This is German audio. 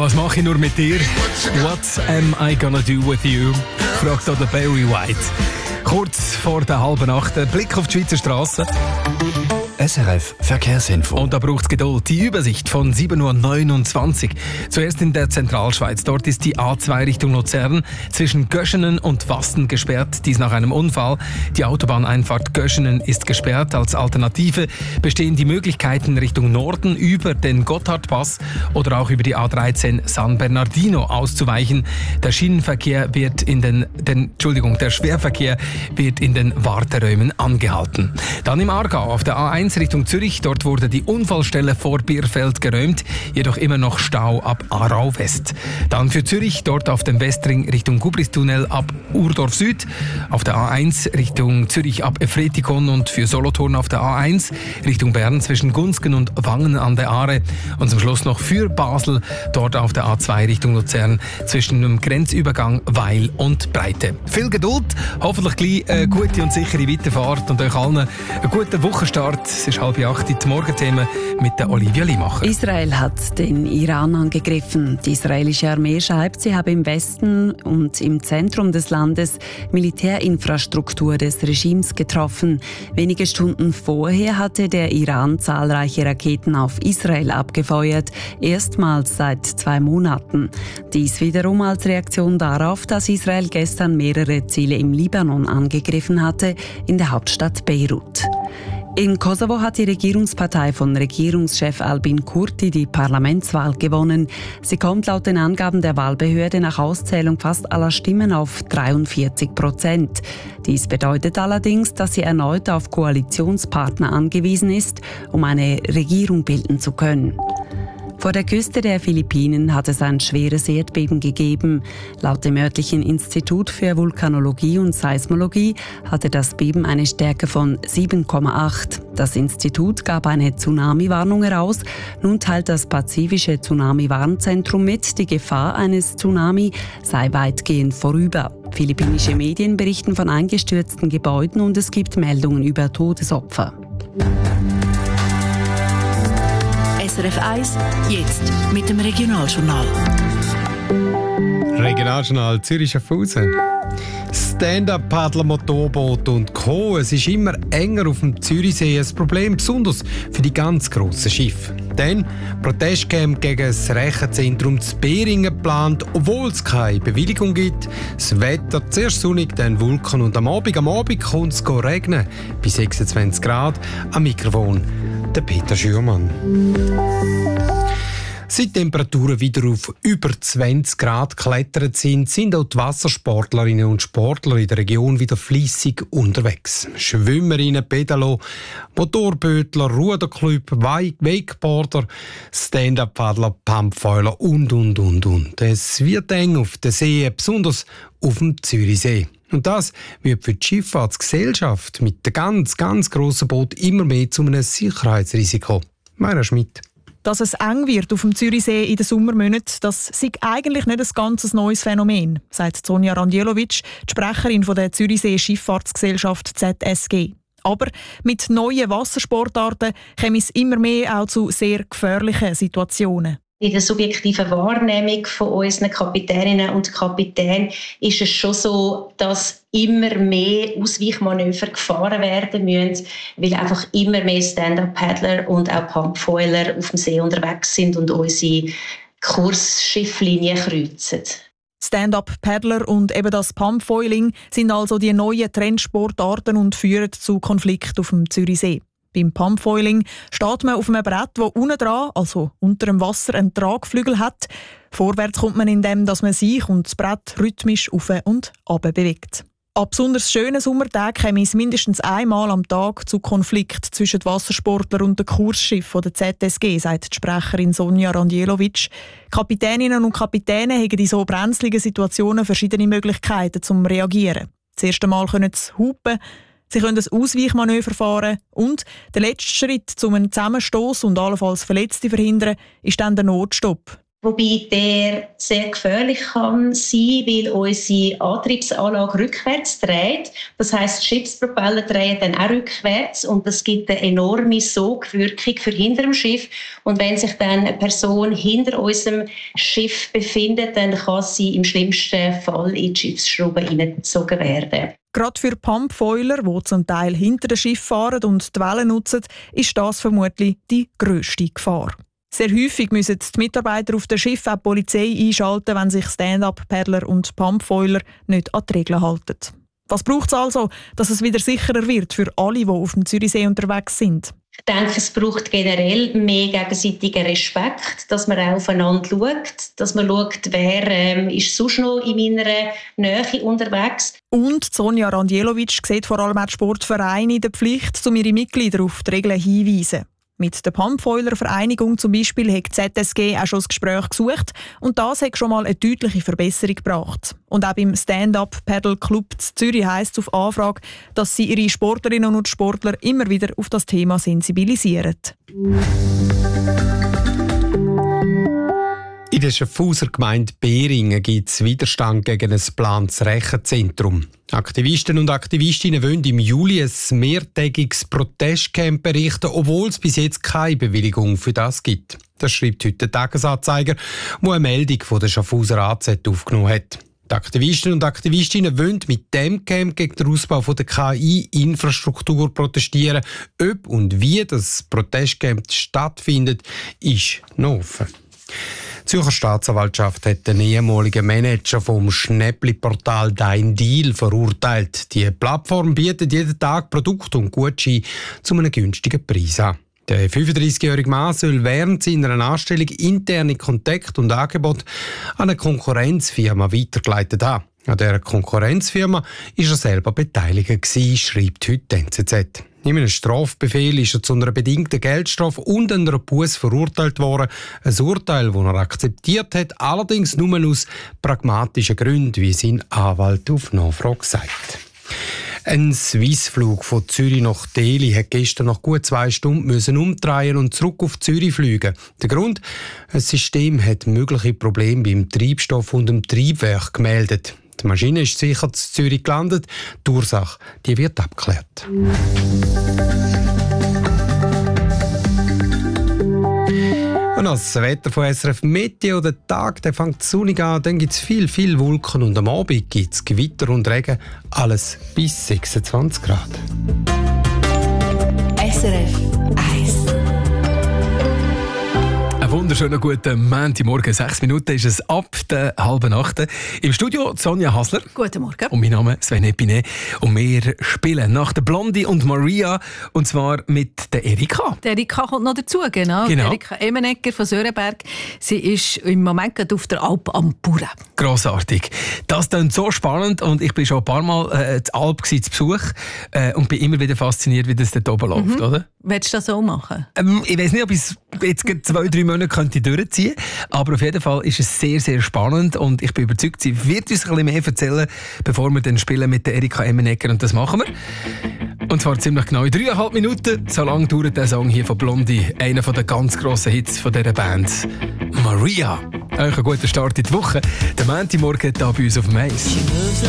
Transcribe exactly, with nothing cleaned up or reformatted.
Was mache ich nur mit dir? What am I gonna do with you? Fragt auch der Barry White. Kurz vor der halben Nacht, ein Blick auf die Schweizer Straßen. S R F Verkehrsinfo. Und da braucht es Geduld. Die Übersicht von sieben Uhr neunundzwanzig. Zuerst in der Zentralschweiz. Dort ist die A zwei Richtung Luzern zwischen Göschenen und Wasten gesperrt. Dies nach einem Unfall. Die Autobahneinfahrt Göschenen ist gesperrt. Als Alternative bestehen die Möglichkeiten Richtung Norden über den Gotthardpass oder auch über die A dreizehn San Bernardino auszuweichen. Der Schienenverkehr wird in den, den Entschuldigung, der Schwerverkehr wird in den Warteräumen angehalten. Dann im Aargau auf der A eins Richtung Zürich. Dort wurde die Unfallstelle vor Bierfeld geräumt, jedoch immer noch Stau ab Aarau West. Dann für Zürich, dort auf dem Westring Richtung Gubristunnel ab Urdorf Süd. Auf der A eins Richtung Zürich ab Efretikon und für Solothurn auf der A eins Richtung Bern zwischen Gunsken und Wangen an der Aare. Und zum Schluss noch für Basel, dort auf der A zwei Richtung Luzern zwischen dem Grenzübergang Weil und Breite. Viel Geduld, hoffentlich gleich eine gute und sichere Weiterfahrt und euch allen einen guten Wochenstart. Es ist halb acht, die Morgenthemen mit der Olivia Limacher. Israel hat den Iran angegriffen. Die israelische Armee schreibt, sie habe im Westen und im Zentrum des Landes Militärinfrastruktur des Regimes getroffen. Wenige Stunden vorher hatte der Iran zahlreiche Raketen auf Israel abgefeuert, erstmals seit zwei Monaten. Dies wiederum als Reaktion darauf, dass Israel gestern mehrere Ziele im Libanon angegriffen hatte, in der Hauptstadt Beirut. In Kosovo hat die Regierungspartei von Regierungschef Albin Kurti die Parlamentswahl gewonnen. Sie kommt laut den Angaben der Wahlbehörde nach Auszählung fast aller Stimmen auf dreiundvierzig Prozent. Dies bedeutet allerdings, dass sie erneut auf Koalitionspartner angewiesen ist, um eine Regierung bilden zu können. Vor der Küste der Philippinen hat es ein schweres Erdbeben gegeben. Laut dem örtlichen Institut für Vulkanologie und Seismologie hatte das Beben eine Stärke von sieben Komma acht. Das Institut gab eine Tsunami-Warnung heraus. Nun teilt das Pazifische Tsunami-Warnzentrum mit, die Gefahr eines Tsunami sei weitgehend vorüber. Philippinische Medien berichten von eingestürzten Gebäuden und es gibt Meldungen über Todesopfer. S R F eins, jetzt mit dem Regionaljournal. Regionaljournal Zürich-Schaffhausen. Stand-up-Paddler, Motorboot und Co. Es ist immer enger auf dem Zürichsee ein Problem, besonders für die ganz grossen Schiffe. Dann Protestcamp gegen das Rechenzentrum zu Beringen geplant, obwohl es keine Bewilligung gibt. Das Wetter zuerst sonnig, dann Wolken und am Abend, am Abend kommt es regnen. Bei sechsundzwanzig Grad. Am Mikrofon der Peter Schürmann. Seit Temperaturen wieder auf über zwanzig Grad geklettert sind, sind auch die Wassersportlerinnen und Sportler in der Region wieder fleissig unterwegs. Schwimmerinnen, Pedalo, Motorbötler, Ruderclub, Wakeboarder, Stand-up-Paddler, Pumpfoiler und, und, und, und. Es wird eng auf den See, besonders auf dem Zürichsee. Und das wird für die Schifffahrtsgesellschaft mit den ganz, ganz grossen Booten immer mehr zu einem Sicherheitsrisiko. Meira Schmidt. Dass es eng wird auf dem Zürichsee in den Sommermonaten, das sei eigentlich nicht ein ganz neues Phänomen, sagt Sonja Randjelovic, die Sprecherin der Zürichsee Schifffahrtsgesellschaft Z S G. Aber mit neuen Wassersportarten kommt es immer mehr auch zu sehr gefährlichen Situationen. In der subjektiven Wahrnehmung von unseren Kapitäninnen und Kapitänen ist es schon so, dass immer mehr Ausweichmanöver gefahren werden müssen, weil einfach immer mehr Stand-up-Paddler und auch Pumpfoiler auf dem See unterwegs sind und unsere Kursschifflinien kreuzen. Stand-up-Paddler und eben das Pumpfoiling sind also die neuen Trendsportarten und führen zu Konflikten auf dem Zürichsee. Beim Pumpfoiling steht man auf einem Brett, das unten dran, also unter dem Wasser, einen Tragflügel hat. Vorwärts kommt man indem, dass man sich und das Brett rhythmisch auf und ab bewegt. An besonders schönen Sommertagen käme es mindestens einmal am Tag zu Konflikten zwischen den Wassersportlern und den Kursschiffen der Z S G, sagt die Sprecherin Sonja Randjelovic. Kapitäninnen und Kapitäne haben in so brenzligen Situationen verschiedene Möglichkeiten zum Reagieren. Das erste Mal können sie hupen, sie können ein Ausweichmanöver fahren und der letzte Schritt, um einen Zusammenstoss und allenfalls Verletzte zu verhindern, ist dann der Notstopp. wobei der sehr gefährlich kann sein, weil unsere Antriebsanlage rückwärts dreht. Das heisst, die Schiffspropeller drehen dann auch rückwärts und das gibt eine enorme Sogwirkung für hinter dem Schiff. Und wenn sich dann eine Person hinter unserem Schiff befindet, dann kann sie im schlimmsten Fall in die Schiffsschraube hineingezogen werden. Gerade für Pumpfoiler, die zum Teil hinter dem Schiff fahren und die Wellen nutzen, ist das vermutlich die grösste Gefahr. Sehr häufig müssen die Mitarbeiter auf dem Schiff auch die Polizei einschalten, wenn sich Stand-up-Paddler und Pumpfoiler nicht an die Regeln halten. Was braucht es also, dass es wieder sicherer wird für alle, die auf dem Zürichsee unterwegs sind? Ich denke, es braucht generell mehr gegenseitigen Respekt, dass man auch aufeinander schaut, dass man schaut, wer ähm, ist sonst noch in meiner Nähe unterwegs. Und Sonja Randjelovic sieht vor allem auch die Sportvereine in der Pflicht, um ihre Mitglieder auf die Regeln hinzuweisen. Mit der Pumpfoiler-Vereinigung zum Beispiel hat die Z S G auch schon das Gespräch gesucht und das hat schon mal eine deutliche Verbesserung gebracht. Und auch beim Stand-up-Paddle-Club Zürich heisst es auf Anfrage, dass sie ihre Sportlerinnen und Sportler immer wieder auf das Thema sensibilisieren. In der Schaffhauser Gemeinde Behringen gibt es Widerstand gegen ein geplantes Rechenzentrum. Aktivisten und Aktivistinnen wollen im Juli ein mehrtägiges Protestcamp berichten, obwohl es bis jetzt keine Bewilligung für das gibt. Das schreibt heute der Tagesanzeiger, der eine Meldung von der Schaffhauser A Z aufgenommen hat. Die Aktivisten und Aktivistinnen wollen mit dem Camp gegen den Ausbau von der K I-Infrastruktur protestieren. Ob und wie das Protestcamp stattfindet, ist noch offen. Die Zürcher Staatsanwaltschaft hat den ehemaligen Manager vom Schnäppli-Portal Dein Deal verurteilt. Die Plattform bietet jeden Tag Produkte und Gutscheine zu einem günstigen Preis an. Der fünfunddreißigjährige Mann soll während seiner Anstellung interne Kontakte und Angebote an eine Konkurrenzfirma weitergeleitet haben. An dieser Konkurrenzfirma war er selber beteiligt, schreibt heute die N Z Z. In einem Strafbefehl ist er zu einer bedingten Geldstrafe und einer Busse verurteilt worden. Ein Urteil, das er akzeptiert hat, allerdings nur aus pragmatischen Gründen, wie sein Anwalt auf Nachfrage sagt. Ein Swissflug von Zürich nach Delhi hat gestern nach gut zwei Stunden müssen umdrehen und zurück auf Zürich fliegen. Der Grund? Das System hat mögliche Probleme beim Treibstoff und dem Triebwerk gemeldet. Die Maschine ist sicher in Zürich gelandet. Die Ursache die wird abgeklärt. Und als Wetter von S R F Meteo, der Tag der fängt sonnig an, dann gibt es viel, viel Wolken und am Abend gibt es Gewitter und Regen, alles bis sechsundzwanzig Grad. S R F eins. Einen wunderschönen guten Montagmorgen. Sechs Minuten ist es ab der halben Acht. Im Studio Sonja Hasler. Guten Morgen. Und mein Name ist Sven Epinet. Und wir spielen nach der Blondie und Maria. Und zwar mit der Erika. Die Erika kommt noch dazu, genau. genau. Erika Emenegger von Sörenberg. Sie ist im Moment gerade auf der Alp am Bauern. Grossartig. Das klingt so spannend. Und ich bin schon ein paar Mal äh, zur Alp zu Besuch. Äh, und bin immer wieder fasziniert, wie das dort oben läuft, Mhm. oder? Willst du das so machen? Ähm, ich weiß nicht, ob ich es jetzt zwei, drei Monate könnte durchziehen könnte. Aber auf jeden Fall ist es sehr, sehr spannend. Und ich bin überzeugt, sie wird uns ein bisschen mehr erzählen, bevor wir dann spielen mit der Erika Emenegger. Und das machen wir. Und zwar ziemlich genau in dreieinhalb Minuten. So lange dauert der Song hier von Blondie. Einer der ganz grossen Hits von dieser Band. Maria. Euch einen guten Start in die Woche. Der Montagmorgen hier bei uns auf dem Eis.